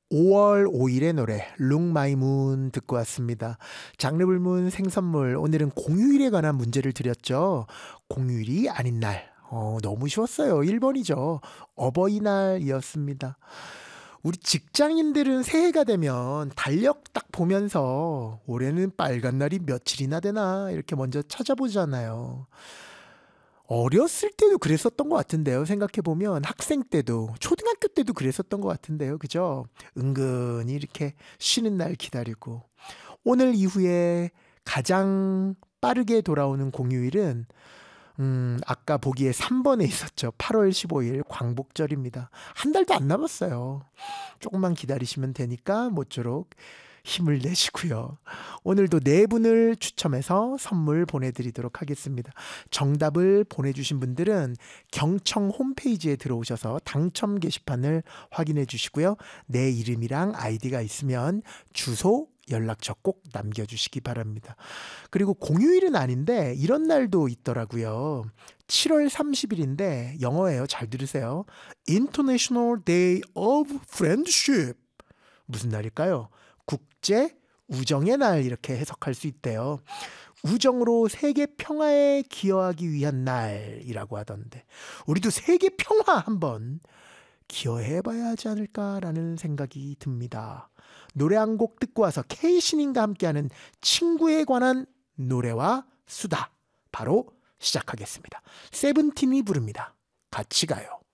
5월 5일의 노래 Look My Moon 듣고 왔습니다. 장르불문 생선물, 오늘은 공휴일에 관한 문제를 드렸죠. 공휴일이 아닌 날, 너무 쉬웠어요. 1번이죠. 어버이날이었습니다. 우리 직장인들은 새해가 되면 달력 딱 보면서 올해는 빨간 날이 며칠이나 되나 이렇게 먼저 찾아보잖아요. 어렸을 때도 그랬었던 것 같은데요. 생각해보면 학생 때도, 초등학교 때도 그랬었던 것 같은데요. 그죠? 은근히 이렇게 쉬는 날 기다리고. 오늘 이후에 가장 빠르게 돌아오는 공휴일은, 아까 보기에 3번에 있었죠. 8월 15일 광복절입니다. 한 달도 안 남았어요. 조금만 기다리시면 되니까 모쪼록 힘을 내시고요. 오늘도 네 분을 추첨해서 선물 보내드리도록 하겠습니다. 정답을 보내주신 분들은 경청 홈페이지에 들어오셔서 당첨 게시판을 확인해 주시고요. 내 이름이랑 아이디가 있으면 주소, 연락처 꼭 남겨주시기 바랍니다. 그리고 공휴일은 아닌데 이런 날도 있더라고요. 7월 30일인데 영어예요. 잘 들으세요. International Day of Friendship. 무슨 날일까요? 국제 우정의 날, 이렇게 해석할 수 있대요. 우정으로 세계 평화에 기여하기 위한 날이라고 하던데, 우리도 세계 평화 한번 기여해봐야 하지 않을까라는 생각이 듭니다. 노래 한 곡 듣고 와서 케이신인과 함께하는 친구에 관한 노래와 수다 바로 시작하겠습니다. 세븐틴이 부릅니다. 같이 가요.